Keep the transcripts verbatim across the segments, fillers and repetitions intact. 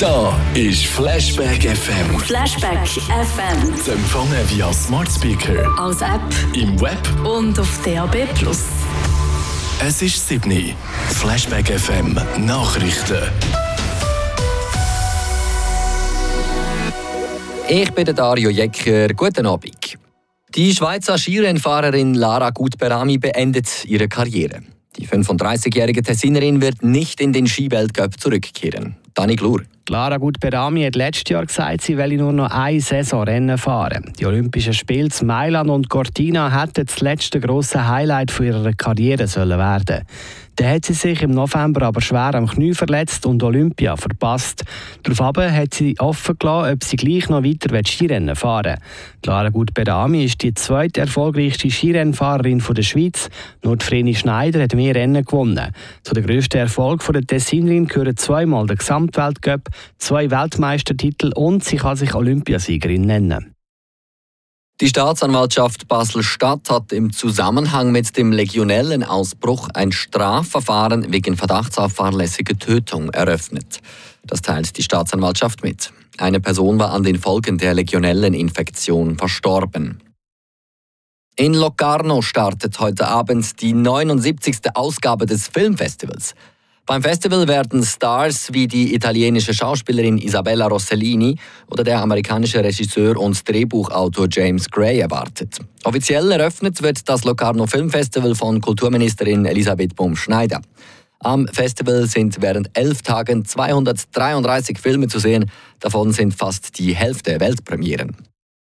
Da ist Flashback F M. Flashback F M. Zu empfangen via Smart Speaker, als App im Web und auf D A B plus. Es ist sieben. Flashback F M Nachrichten. Ich bin der Dario Jecker. Guten Abend. Die Schweizer Skirennfahrerin Lara Gut-Berami beendet ihre Karriere. Die fünfunddreißigjährige Tessinerin wird nicht in den Skiweltcup zurückkehren. Dani Glur. Lara Gut-Berami hat letztes Jahr gesagt, sie wolle nur noch ein Saisonrennen fahren. Die Olympischen Spiele in Mailand und Cortina hätten das letzte grosse Highlight von ihrer Karriere sollen werden. Dann hat sie sich im November aber schwer am Knie verletzt und Olympia verpasst. Daraufhin hat sie offen gelassen, ob sie gleich noch weiter Skirennen fahren will. Lara Gut-Berami ist die zweite erfolgreichste Skirennfahrerin der Schweiz. Nur Vreni Schneider hat mehr Rennen gewonnen. Zu den grössten Erfolgen der Tessinerin gehören zweimal der Gesamtweltcup, zwei Weltmeistertitel und sie kann sich Olympiasiegerin nennen. Die Staatsanwaltschaft Basel-Stadt hat im Zusammenhang mit dem Legionellenausbruch ein Strafverfahren wegen Verdachts auf fahrlässige Tötung eröffnet. Das teilt die Staatsanwaltschaft mit. Eine Person war an den Folgen der Legionelleninfektion verstorben. In Locarno startet heute Abend die neunundsiebzigste Ausgabe des Filmfestivals. Beim Festival werden Stars wie die italienische Schauspielerin Isabella Rossellini oder der amerikanische Regisseur und Drehbuchautor James Gray erwartet. Offiziell eröffnet wird das Locarno Filmfestival von Kulturministerin Elisabeth Bumsch-Schneider. Am Festival sind während elf Tagen zweihundertdreiunddreißig Filme zu sehen, davon sind fast die Hälfte Weltpremieren.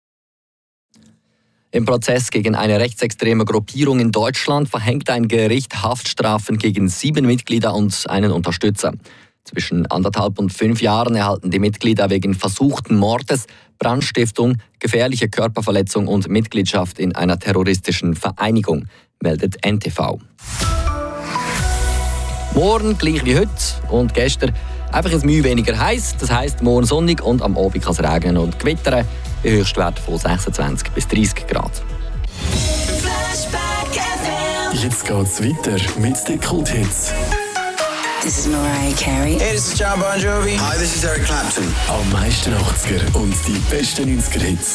Im Prozess gegen eine rechtsextreme Gruppierung in Deutschland verhängt ein Gericht Haftstrafen gegen sieben Mitglieder und einen Unterstützer. Zwischen anderthalb und fünf Jahren erhalten die Mitglieder wegen versuchten Mordes, Brandstiftung, gefährliche Körperverletzung und Mitgliedschaft in einer terroristischen Vereinigung, meldet N T V. Morgen gleich wie heute und gestern einfach ein Mühe weniger heiß. Das heisst, morgen sonnig und am Abend kann es regnen und gewittern. Bei Höchstwert von sechsundzwanzig bis dreißig Grad. Jetzt geht's weiter mit den Kulthits. This is Mariah Carey. Hey, this is John Bon Jovi. Hi, this is Eric Clapton. Am meisten achtziger und die besten neunziger Hits.